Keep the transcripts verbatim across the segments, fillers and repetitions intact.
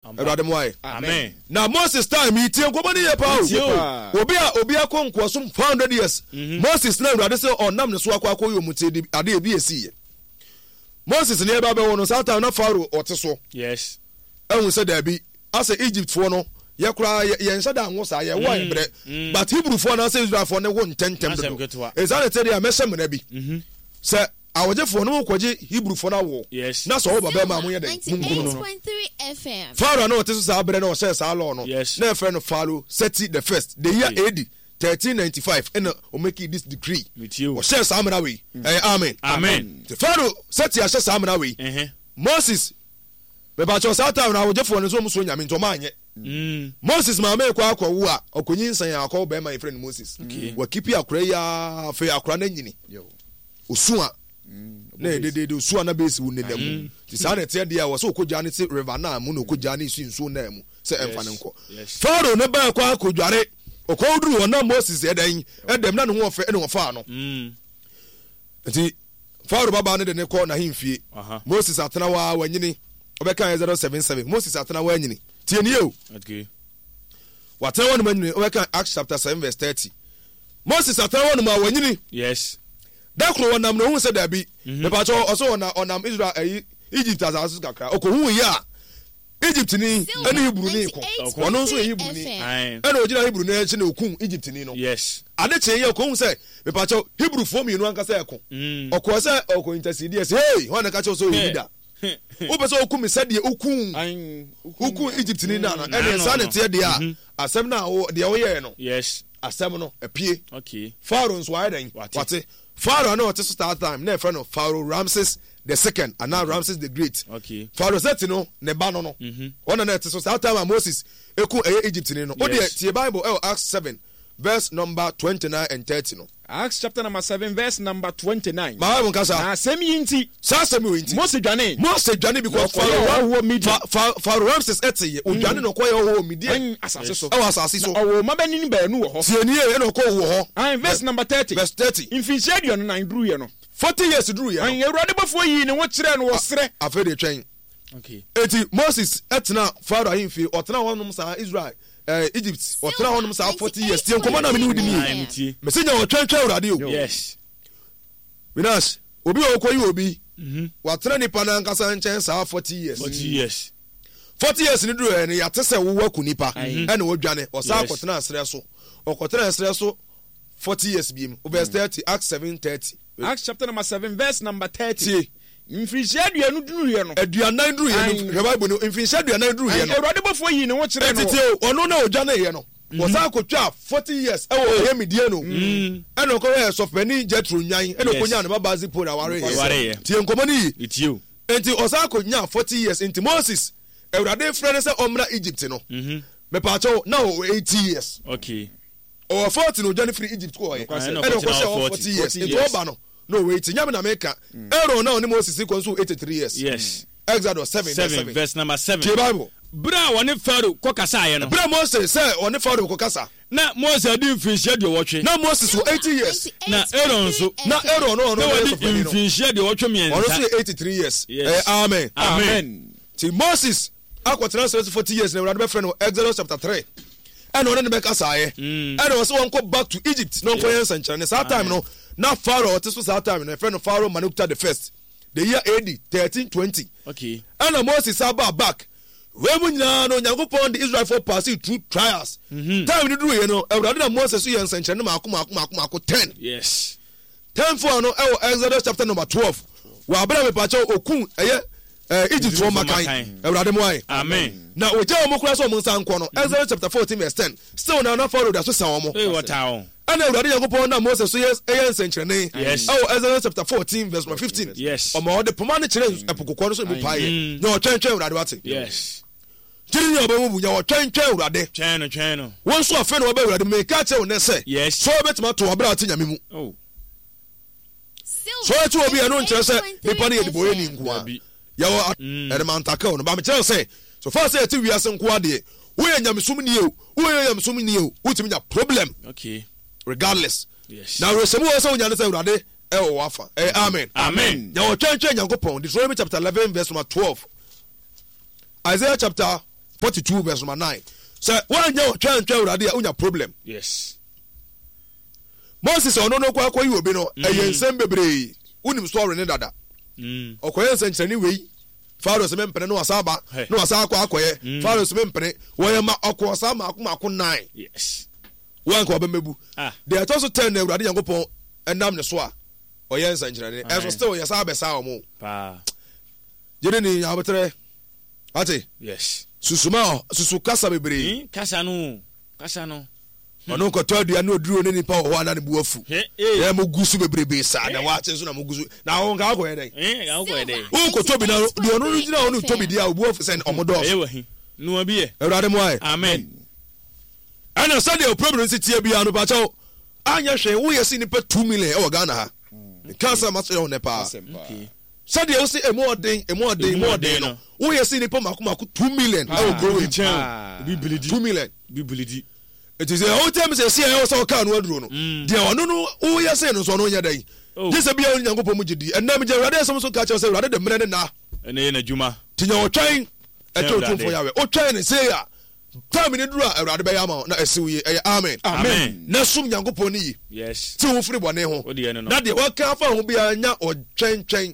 Awurade mo aye. Amen. Na Moses time itie nkobani ye pa o. Obi a obi akonko so four hundred years. Moses na Awurade say onam ne so akwa akoyo mutedi ade ebi esiye. Moses ne eba be wono satan na Pharaoh oteso. Yes. Ehun say da bi asa Egypt fo no ye kura ye nsa da anwo sa ye wo ebre. But Hebrew fo na say Israel fo ne wo ntentem do. Ezane tedi a mesem na bi. Mhm. Say awoje fo no koje Hebrew fo na wo. Yes. Na so wo baba ma mo ye den. ninety-eight point three F M. Pharaoh na oteso sa abre na o say sa law no. Na friend no Pharaoh Seti the first. The year A D thirteen ninety-five and o make this decree. O share sa amena we. Eh amen. Amen. The Pharaoh Seti a share sa amena we. Moses me ba cho sa time na awoje fo no so mo so nyame nto ma anye. Mm. Moses ma me kwa akwa wu a okonyi nsan ya akwa be ma friend Moses. Wa kipi akura ya fe akura na nyini. Yo. Osua. Na de de osua na base wu ne dem. Ti sa na te de a wo so okogya ne se river na mu na okogya ne su nsu na mu se emfa ne nko. Pharaoh ne ba kwa akodware okoduru ona Moses edan edem na ne ho ofe ne ho fa no. Mm. Nti Pharaoh baba ne de ne ko na himfie. Moses atena wa wanyini obeka zero seven seven. Moses atena wa anyini. Tieni o. Okay. Whatever one man we can Acts chapter seven verse thirty. Moses atena one ma wanyini. Yes. Da kro wonam no hu se da bi. Me pa cho oso wona onam Israel eh, Egypt as asus kakra. Okohu ya. Egypt ni ene Hebrew ni ko. Ono nso Hebrew ni. Ene ojina Hebrew na echi na okum Egypt ni no. Yes. Ade che ye okohu se me pa cho Hebrew fo mi nu anka se eko. Okọ se oko intercede se hey, wona ka cho so yida. Obeso okum se de okum. Okum Egypt ni na na ene sa ne te de a asem na wo de wo ye no. Yes. Asem no epie. Okay. Pharaoh nso wa den. Wate. Pharaoh no to start time na friend of Pharaoh Ramses the second and now Ramses the great. Okay. Pharaoh said no ne ba no no. One na to start time Moses eku eh Egypt ni no. O de tie Bible eh Acts seven verse number twenty-nine and thirty no. Acts chapter number seven verse number twenty-nine. Ma Bible kasa. Na semi yinti. Sa semi yinti. Moses dwane. Moses dwane because Pharaoh wo media. Pharaoh Ramses etiye. O dwane no koye wo media. Asase so. E wa asase so. O mabani ni ba nu wo ho. Tie ni e no ko wo ho. And verse number thirty. Verse thirty. Infinity no nine dru ye no. forty years dru ye. And Erode before yi ne wo kire no wo sere. Afa de twen. Okay. Eti Moses etna Pharaoh ahimfi otna wonum sa Israel. Uh, Egypt otna wonum sa forty years. Tie nkoma na me ni wudi ni. Me senya wo twen twen urade o. Yes. Winas obi okoyi obi. Mhm. Watra ni pana nkasa nchen sa forty years. forty years. forty years ni dru ni ya tese wo waku nipa. E na wodwane osa akotena asre so. Okotena asre so forty years biem. Verse thirty Acts seven thirty. Acts chapter number seven verse number thirty. See. Mfinhyia aduanu duru ye no. Aduanan duru ye no. Bible no mfinhyia aduanan duru ye no. Erode before yi ne wo kire no. Tete ono na odwane ye no. Wosa akotwa forty years e wo ye medie no. E no ko ye sofani Jethro nyan e no konya ne baba zipo na ware ye. Tie nkomo ni itiu. Enti osa akonya forty years enti Moses Ewurade frere se omra Egypt no. Mhm. Me pa cho na o eighty years. Okay. O forty no odwane free Egypt ko ye. E no ko se forty years. Enti oba no. No wait, nyame na meka. Aaron na oni Moses ko so eighty-three years. Yes. Exodus seven, seven verse number seven. The Bible. Bra woni Pharaoh ko kasa ye no. Bra Moses say oni Pharaoh ko kasa. Na Moses di mfinhyia de wotwe. Na Moses so eighty years. Na Aaron so. Na Aaron no no. Mfinhyia de wotwe me. Ono so eighty-three years. Eh, amen. Amen. Ti Moses akwotena so forty years na Ewurade be friend no Exodus chapter three. And on the back asaye. And also one go back to Egypt. No koyen sanchane. Sa time no. Na Pharaoh this was that time. Na friend of Pharaoh Manukta the first. The year A D thirteen twenty. Okay. And Moses aba back. We mu nyina no Nyankopon the Israel for pass through trials. Time ni do ye no. Ewurade na Moses so ye sanchane ma akoma akoma akoma akoma ten. Yes. ten for no e Exodus chapter number twelve. Wa abra me pa cha okun eye eh Egypt for makan. Ewurade mo ai. Amen. Na oje omo kura so mo nsan nko no. Exodus chapter fourteen verse ten. Still na na Pharaoh da so san omo. Hey what town. And Ewurade Nyankopon na Moses so yes eyen sanchane. Yes. Oh Exodus chapter fourteen verse fifteen. Yes. Omo de poma ne kire epokokọ no so bu pae. Na o twentwen Ewurade wate. Yes. Jiri ni obamu bunya o twentwen Ewurade. Tweno tweno. Won so afa na oba Ewurade me ka che won se. Yes. So betima to obra ati nyame mu. Oh. So etu obi eno nkire se nipa ne yediboye ni nkoa. Yawo edemantaka no ba me kire se. So far say ati wiase nkoa de. Wo ye nyamesum ni o. Wo ye nyamesum ni o. Wo timi nya problem. Okay. Regardless. Yes. Now resemu wo se onya ne se Ewurade e wo wafa. Eh amen. Amen. Ya wo twentwen Nyankopon. Deuteronomy chapter eleven verse number twelve. Isaiah chapter forty-two verse number nine sɛ woanyɛ ɔtwa ntwa awurade a wonya problem. Yes. Moses ɔno no kɔ akɔ yi obi no ɛyɛ nsɛm bebree wonim story ne dada ɔkɔyɛ nsɛnkyerɛnne wei Pharaoh sɛ mempene no wasa aba no wasa akɔ akɔyɛ Pharaoh sɛ mempene wɔyɛ ma ɔkɔ sa maako maako nine. Yes. wanka ɔbɛmɛbu Ah. deɛ ɛtɔ so ten na awurade nyankopɔn ɛnam ne so a ɔyɛ nsɛnkyerɛnne ɛso still yɛ saa bɛsaa ɔmo Pa. gyene ne nyabotrɛ ate Yes. susuma susu kasa bebree Hmm? Kasa no. Kasa no. ɔno nkɔtɔ adua ne oduro ne nipa wɔ hɔ ana ne bu afu He. Eh. ɛ mo gu so bebrebe saa na waakye so na mo gu so na wɔn nka akɔyɛ dɛn Eh, ga ko ede. wonkɔtɔ bi na deɛ ɔno no gyina hɔ no tɔ bi deɛ a obu afu sɛ ɔmo dɔɔso Eh wahi. No bi e. awurade mo ayɛ Amen. ɛna sɛdeɛ problem si tie bia no pakyɛw anyɛ hwɛ woyɛ si nipa two million ɛwɔ Ghana ha ka sɛ makyerɛ wo nɛ paa Okay. sɛdeɛ wosi ɛmu ɔden ɛmu ɔden ɛmu ɔden no woyɛ si nipa mako mako two million ɛwɔ kuro yi Chen. Bi bilidi. two million Bi bilidi. eti sɛ ɔwɔ tɛm sɛ si ɛwɔ sɛ ɔka no aduro no deɛ ɔno no woyɛ sɛ no so ɔno nyɛ dɛn Oh. gye sɛ bia wo nyankopɔn mu gyedi ɛnam gye awurade asɛm so ka kyerɛ sɛ awurade de mmerɛ ne na Ene ye na juma. tinya ɔtwɛn ɛkyɛ Awurade. otumfo yɛwɛ ɔtwɛn ne sei a time ne duru a awurade bɛyɛ ama wo na ɛsiw yi ɛyɛ amen Amen. na som nyankopɔn ne yi Yes. ti wo firi bɔne ho O de ene no. na deɛ wɔka afa ho biara nya ɔtwɛntwɛn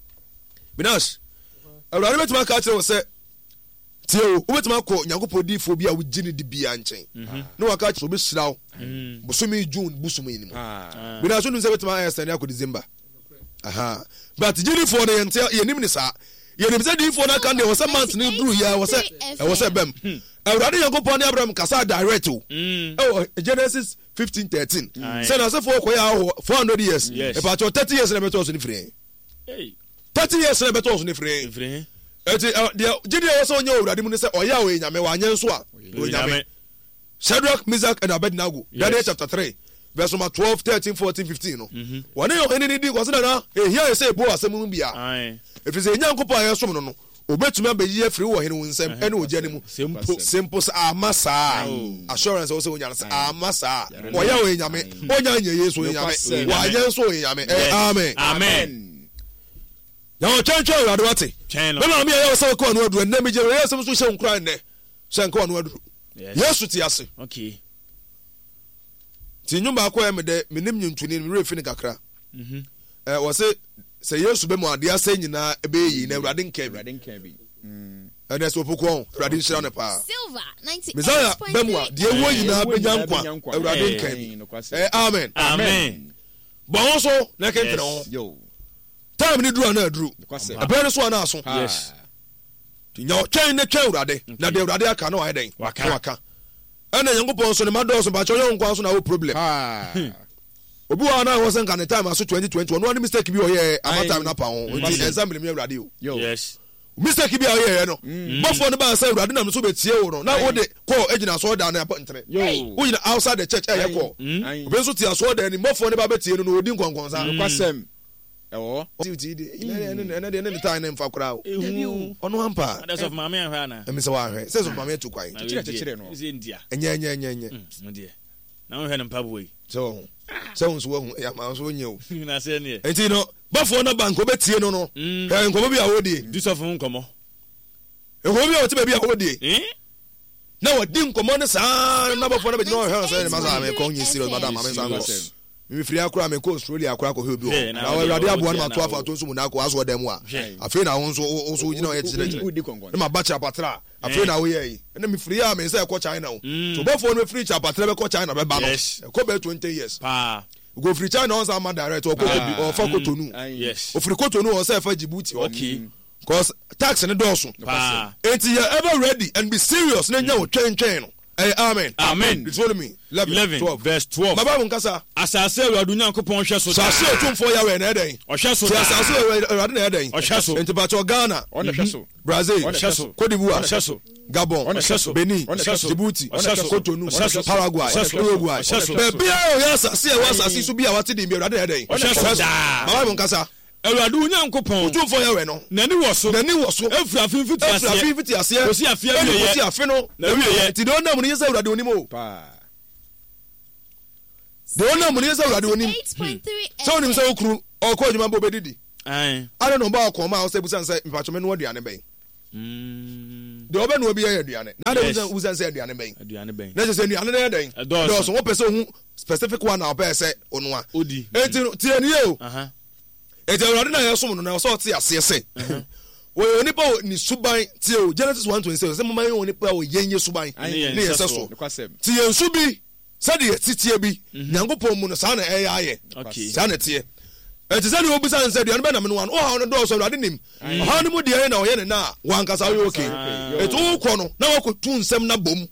binas awurade bɛtumi aka kyerɛ wo sɛ tie o wobɛtumi akɔ nyankopɔn diifoɔ bi a wogye ne di bia nkyɛn na waka kyerɛ sɛ wobɛhyira wo bosome june bosom yi ni mu binas wonim sɛ wobɛtumi ayɛ sɛne akɔ december aha but gyenifoɔ no yɛnte yɛnim ne saa yɛnim sɛ diifoɔ no aka deɛ wɔ sɛ month no duru yɛ wɔ sɛ ɛwɔ sɛ bɛm awurade nyankopɔn ne abraham kasa direct o ɛwɔ Genesis fifteen thirteen sɛ na asɛfoɔ kɔyɛ ahɔ four hundred years Yes. ɛpakyɛw thirty years na bɛtɔɔ so ne firi Hey. thirty years na bɛtɔɔ so ne firi Efre. ɛti ɛ, deɛ gyedi a ɛwɔ sɛ ɔnyɛ awurade mu ne sɛ ɔyɛ a ɔyɛ nyame wanyɛ nso a ɔyɛ nyame Shadrach, Meshach and Abednego Daniel chapter three verse number twelve thirteen fourteen fifteen no wɔne yɛ ɔhene ne di kɔse dada ɛhia yɛ sɛ ɛbo asɛm no bia Ai. ɛfiri sɛ ɛnyankopɔn a yɛsom no no obɛtumi abɛyi afiri wɔ hene wo nsɛm ɛne ogya no mu Simple. simple sɛ ama saa assurance a wo sɛ wonya no sɛ ama saa ɔyɛ a ɔyɛ nyame ɔnya nyɛ yesu ɔyɛ nyame wanyɛ nso ɔyɛ nyame Ɛ, amen Amen. yɛwɔ twɛntwɛn awurade wate Chen no. bɛma me a yɛwɔ sɛ wokɔ ano aduru ɛnnɛ megye yɛ sɛm so hyɛ wo nkora nnɛ hyɛ nkɔ ano aduru Yes. yesu te ase Okay. nti nnwom baakɔ ɛ medɛ menim nwuntwini no merɛ fi no kakra Ɛ, wɔ se sɛ yesu bɛ mu adeɛ asɛ nyinaa ɛbɛyɛ yi na awurade nka bi Awurade nka bi. ɛnɛ sɛ wɔpokɔ awurade nhyira no paa Silver ninety-eight mesaya point bɛ mu a three. deɛ ɛwɔ nyinaa ɛwɔ bɛnya nyinaa nkwa bɛnya nkwa. awurade Hey. nka bi Nokwasɛm. Ɛ, amen Amen. bɔ ho so na ɛkɛntene Yes. ho Yo. time ne duru a na aduru Nokwasɛm. ɛberɛ no so a na aso Yes. nti nya ɔtwɛn ne twɛn awurade na deɛ awurade aka na wayɛ dɛn Waka. Na waka ɛna nyankopɔn so ne ma dɔɔso bakyɛ ɔyɛ wo nkwa so na wo problem Ah. obi wɔ a na ɛwɔ sɛ nka ne time aso twenty twenty ɔno ane mistake bi ɔyɛ ama Aye. time no pa ho nti Yes. example mi awurade o Yo. Yes. mistake bi a ɔyɛɛ no bɔfoɔ no baa sɛ awurade nam so bɛtie wo no na wode kɔɔ agyina asɔɔdan no apɔntere Yo. wogyina outside the church ɛyɛ kɔɔ Aye. obi nso te asɔɔdan ni mmɔfoɔ no ba bɛtie no na ɔdi nkɔnkɔnsa Nokwasɛm. Ɛwɔ. ɛnɛ deɛ ne ne time ne mfa koraa o Ehu. ɔno ampa That's of mama and Hana. ɛmi sɛ wahwɛ sɛ sɛ mame atu kwan Kyerɛ kyerɛ no. Is India. ɛnyɛ ɛnyɛ ɛnyɛ ɛnyɛ No dear. Now we had a pabway. sɛ wɔho sɛ wo nso wahu ɛyɛ ama nso wonyɛ o You know, saying here. enti no bɔfoɔ no ba nka wobɛtie no no Mm. hwɛ nkɔmmɔ bi a wɔdie Do something, come on. nkɔmmɔ bi a wɔte baabi a wɔdie Eh? na wɔdi nkɔmmɔ no saa na bɔfoɔ no bɛgyina wɔhwɛ no sɛ ne ma sɛ mekɔ nyɛ serious madam ame sa nkɔ memefiri akora mekɔ australia akora kɔhɛ bi Hwɛ, hɔ na na wode- awurade aboa no wode- mato afa to nso mu na akɔ asɔ dɛ mu a Hwɛ. afei na wo nso wo nso wogyina ɔyɛ kyerɛkyerɛ Wodi kɔnkɔn. na maba kyerɛpatra a afei na woyɛ yi ɛna mefiri a me sɛ ɛkɔ china o Mm. so bɔfoɔ no mefiri kyerɛpatra bɛkɔ china bɛba no Yes. ɛkɔ bɛɛ twenty years Pa. gofiri china ɔnsa ama direct ɔkɔ Ah. ɔfa kotonu Aye. Yes. ofiri kotonu ɔ sɛ ɛfa djibouti hɔ Okay. cause tax ne dɔɔso Pa. enti yɛ ever ready and be serious na nya wo twɛntwɛn no ɛyɛ amen Amen. it's follow me eleven eleven twelve verse twelve. ma bible nkasa Asase awurade nyankopɔn hwɛ so sase otumfoɔ yɛwɛ na ɛdɛn ɔhwɛ so ti asase awurade na ɛdɛn Ɔhwɛ so. enti bakyɛ ghana Ɔna hwɛ so. brazil Ɔhwɛ so. cote d'ivoire Ɔhwɛ so. gabon Ɔhwɛ so. benin Ɔhwɛ so. djibouti Ɔhwɛ so. kotonu Ɔhwɛ so. paraguay Ɔhwɛ so. uruguay Ɔhwɛ so. baabi a ɔyɛ asase a ɛwɔ asase so bi a wate de bi awurade na ɛdɛn Ɔhwɛ so daa. ma bible nkasa awurade nyankopɔn otumfoɔ yɛwɛ no n'ani wɔ so n'ani wɔ so efiri afi mfiti ɛfiri aseɛ afi fiti aseɛ Kosi afe ɛne awieyɛ. kosi afe no Na awieyɛ. nti deɛ ɔnam no yɛ sɛ awurade onim o Pa. deɛ ɔnam no yɛ sɛ awurade onim eight point three sɛ wonim sɛ wo kuru ɔkɔ adwuma bɔ bɛdidi Aye. ade na ɔba ɔkɔma a wo sɛ busan sɛ mpatwome no aduane bɛn Mm. de obe no obi ye aduane na de usan say aduane ben aduane ben na je say aduane na den do so wo pese hu specific one na obe say onu a odi enti tie ni o aha enti awrade na ye som no na so tie ase se wo onipa ni suban tie o Genesis one twenty-seven say mama ye onipa o yenye suban ne ye se so tie nsu bi say de titie bi Nyankopɔn mu no sa na eye aye sa na tie enti say ni obusa nse aduane ben na me no o ha no do so awrade nim ha no mu de ye na o ye ne na wankasa wo okay enti wo kɔ no na wo kɔ tu nsɛm na bom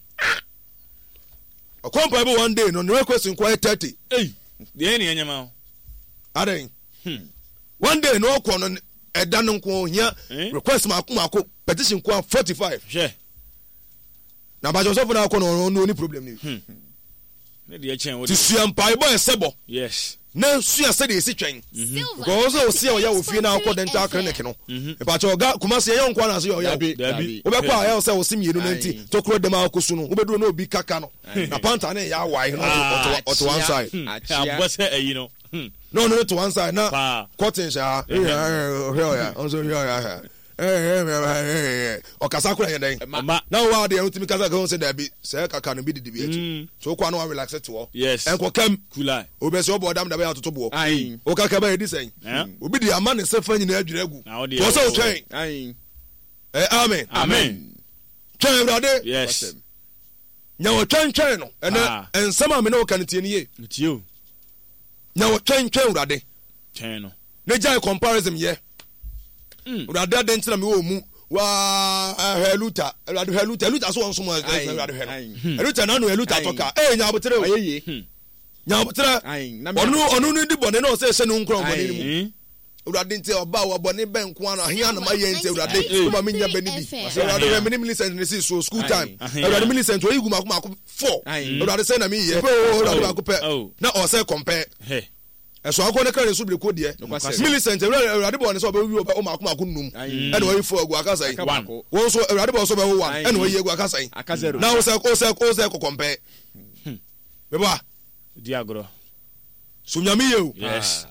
akompa be one day no no question kwa thirty eh de ni anyama adan one day no kɔ no ɛda no nko hia request ma ko mako petition ko forty-five hwɛ na ba Joseph na kɔ no no ni problem ni ne de chen wo ti suampa boy sebo yes na sua se de esi twen because o se o ya o fie na akɔ dental clinic no e ba cho ga kuma se ya nko na se o ya dabi wo be kwa ya o se o sim yenu na nti to kro dem akosu no wo be do na obi kaka no na panta na ya wai no to one side abose ayi no no no to one side na cotton sha eh ya on so ya eh o kasa kura yen na wa de utimi kasa ka on se da bi se kaka no bi didi bi echi so kwa no wa relax it wo yes enko kam kulai obe se obo dam da be atoto bo o kaka ba edi sen obi di ama ne se fa nyina adwira gu to so twen eh amen amen twen brade yes nya wo twen twen no ena ensama me no kan tie ni ye tie o nya wo twen twen brade twen no ne jai comparison ye urada den tina me wo mu wa heluta urada heluta heluta so won so mo urada helu heluta na no heluta toka eh nya abotere o ayeye nya abotere onu onu ni di bone na o se se no nkron bone ni mu urada nti oba wa bone ben ko ana hia na ma ye nti urada ko ma me nya beni bi urada me ni millicent ni si so school time urada millicent o yigu ma ko ma ko four urada se na me ye urada ko pe na o se compare eso akọ ne kare so ble ko de millicent Ewurade bo ne so be wi o ma ko ma ko num e na we fo agu akasa yi won so Ewurade bo so be wo one e na we agu akasa yi na o se o se o se ko compare me ba di agro so nyame ye o yes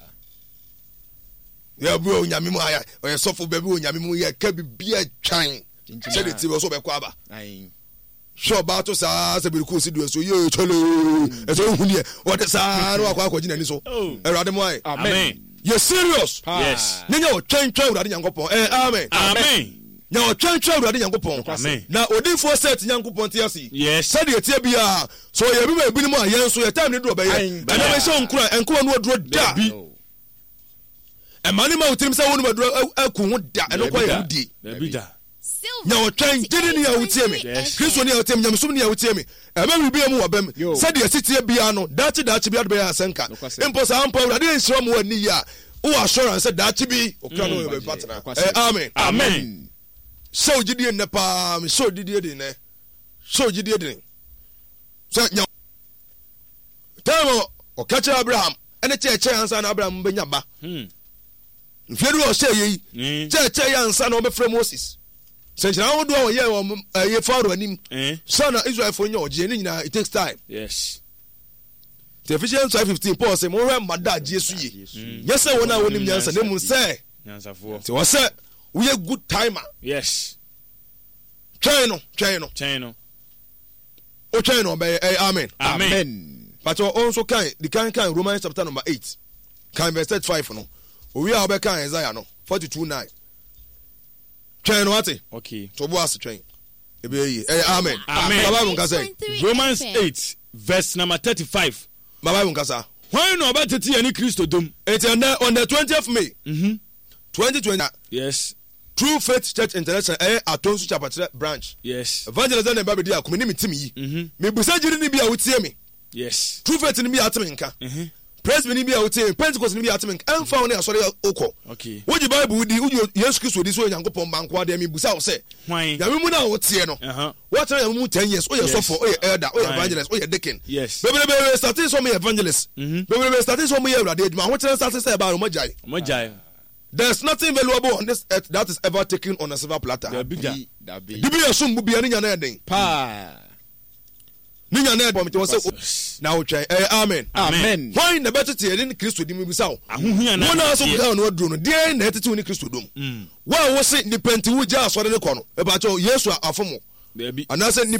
ya bu o nyame mu aya o ye sofo be bi o nyame mu ye ka bibia twan se de ti bo so be kwa ba sure ba to sa se bi ko si do so ye chole e so hu ne o de sa no akwa akwa gina ni so Ewurade mo ai amen you serious yes nya o twen twen Ewurade Nyankopon eh amen amen nya o twen twen Ewurade Nyankopon amen na odifo set Nyankopon ti asi yes se de tie bia so ye bi ma bi ni mo ayen so ye time ni do be ye na be se onkura enko no oduro da e mani ma utirim se wonu maduro aku hu da e no kwa ye di bi da nya o twen gidi ni ya utie me Kristo ni ya utie me nyamsum ni ya utie me e ba bi mu wabam se de sitie bia no dachi dachi bia do be ya senka impo sa ampo Ewurade ensiro mu ani ya o assurance se dachi bi okra no be partner eh amen amen so gidi ne pa me so gidi de ne so gidi de so nya tamo o catch Abraham ene che che ansa na Abraham be nyaba hm mfiedu o se yi che che ansa na o be frɛ Moses senchina wo do o ye o ye faro anim sana Israel fo nya oje ni nyina it takes time yes the Ephesians five fifteen Paul say mo hwe mada Jesu ye yes say wona wonim nyansa ne mu say nyansafo so wo say we a good timer yes try no try no try no o try no be amen amen but also kan the kan kan Romans chapter number eight kan verse thirty-five no o we a be kan Isaiah no forty-two nine try no ate okay to bo as try e be yi eh amen amen baba mo kan say Romans eight verse number thirty-five baba mo kan say when no about tete ani Kristo dom it's on the on the twentieth May mhm twenty twenty yes True Faith Church International eh Atonsu Chapter branch yes evangelism na babedi akumi ni mitimi yi mhm me busa jiri ni bia wotie me yes True Faith ni bia ateme nka mhm Praise ni bia wotie Pentecost ni bia ateme nka emfa woni asori okọ okay woji Bible di woji Yesu Kristo di so Nyankopon banko ade me busa wo se hwan ya me mu na wotie no aha what tell you mu ten years o ye sofo o ye elder o ye evangelist o ye deacon yes bebe bebe starting so me evangelist bebe bebe starting so me Ewurade adwuma ho tell starting say ba no majai majai. There's nothing valuable on this earth that is ever taken on a silver platter. Dabi Dibi asum bu bia ni nya na eden. Pa. ne nya na bom te wose na wo twen eh amen amen why na betete ye ne Kristo di mi bisa wo ahohia na wona so ka no aduro no de na etete wo ne Kristo dom wa wo se ni penti wo ja asore ne kɔ no e ba cho Yesu afomo Baby. anase